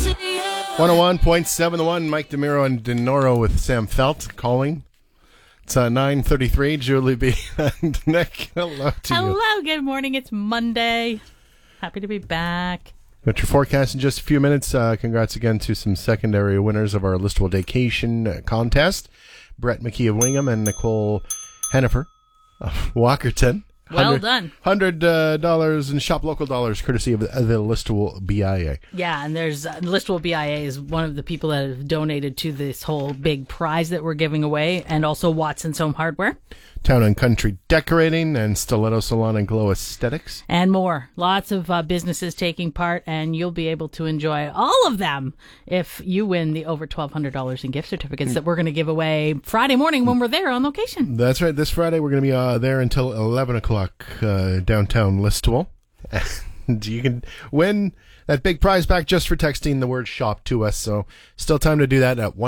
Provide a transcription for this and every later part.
101.71, Mike DeMiro and DeNoro with Sam Felt calling. It's 9:33. Julie B. and Nick, hello to you. Hello, good morning. It's Monday. Happy to be back. Got your forecast in just a few minutes. Congrats again to some secondary winners of our Listowel Daycation contest. Brett McKee of Wingham and Nicole Hennifer of Walkerton. Well done. $100 in shop local dollars, courtesy of the Listowel BIA. Yeah, and there's Listowel BIA is one of the people that have donated to this whole big prize that we're giving away, and also Watson's Home Hardware. Town and Country Decorating and Stiletto Salon and Glow Aesthetics. And more. Lots of businesses taking part, and you'll be able to enjoy all of them if you win the over $1,200 in gift certificates that we're going to give away Friday morning when we're there on location. That's right. This Friday we're going to be there until 11 o'clock downtown Listowel. And you can win that big prize back just for texting the word shop to us. So still time to do that at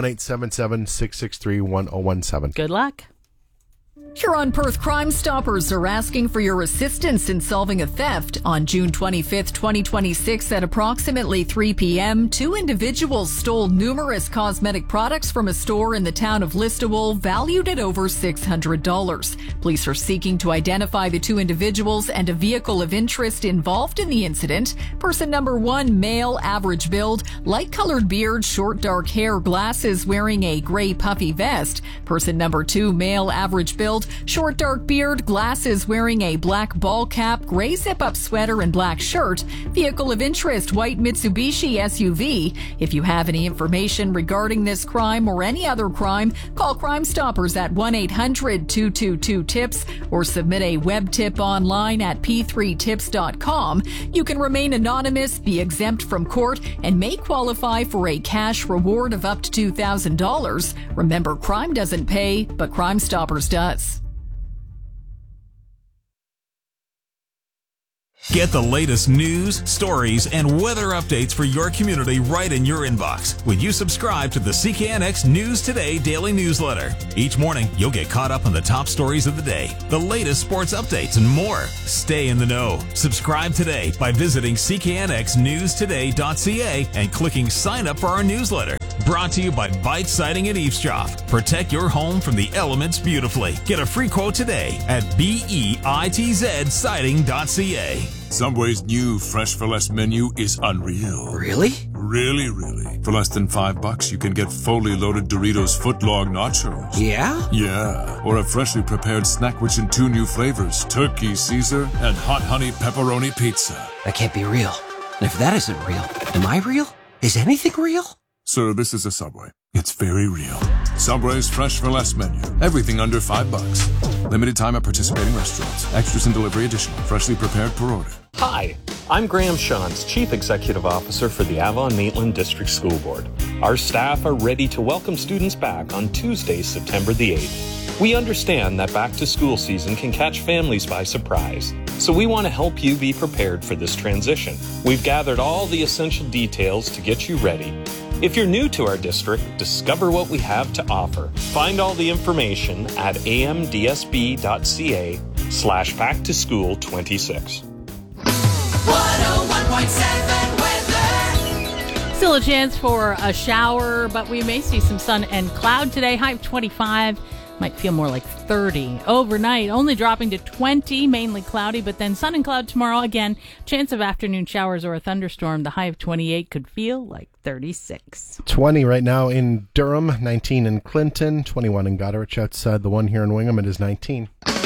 1-877-663-1017. Good luck. Huron-Perth Crime Stoppers are asking for your assistance in solving a theft. On June 25th, 2026, at approximately 3 p.m., two individuals stole numerous cosmetic products from a store in the town of Listowel, valued at over $600. Police are seeking to identify the two individuals and a vehicle of interest involved in the incident. Person number 1, male, average build, light-colored beard, short dark hair, glasses, wearing a gray puffy vest. Person number 2, male, average build, short dark beard, glasses, wearing a black ball cap, gray zip-up sweater, and black shirt. Vehicle of interest, white Mitsubishi SUV. If you have any information regarding this crime or any other crime, call Crime Stoppers at 1-800-222-TIPS or submit a web tip online at p3tips.com. You can remain anonymous, be exempt from court, and may qualify for a cash reward of up to $2,000. Remember, crime doesn't pay, but Crime Stoppers does. Get the latest news, stories, and weather updates for your community right in your inbox when you subscribe to the CKNX News Today daily newsletter. Each morning, you'll get caught up on the top stories of the day, the latest sports updates, and more. Stay in the know. Subscribe today by visiting cknxnewstoday.ca and clicking sign up for our newsletter. Brought to you by Bite Siding and Eavesdrop. Protect your home from the elements beautifully. Get a free quote today at BEITZsiding.ca. Subway's new Fresh for Less menu is unreal. Really? Really. For less than $5, you can get fully loaded Doritos footlong nachos. Yeah? Yeah. Or a freshly prepared snack rich in 2 new flavors, Turkey Caesar and Hot Honey Pepperoni Pizza. That can't be real. And if that isn't real, am I real? Is anything real? Sir, this is a Subway. It's very real. Subway's Fresh for Less menu. Everything under $5. Limited time at participating restaurants. Extras and delivery additional. Freshly prepared per order. Hi, I'm Graham Shantz, Chief Executive Officer for the Avon-Maitland District School Board. Our staff are ready to welcome students back on Tuesday, September the 8th. We understand that back-to-school season can catch families by surprise, so we want to help you be prepared for this transition. We've gathered all the essential details to get you ready. If you're new to our district, discover what we have to offer. Find all the information at amdsb.ca/backtoschool26. 101.7 weather. Still a chance for a shower, but we may see some sun and cloud today. High of 25. Might feel more like 30. Overnight, only dropping to 20, mainly cloudy, but then sun and cloud tomorrow. Again, chance of afternoon showers or a thunderstorm. The high of 28 could feel like 36. 20 right now in Durham, 19 in Clinton, 21 in Goderich. Outside the one here in Wingham, it is 19.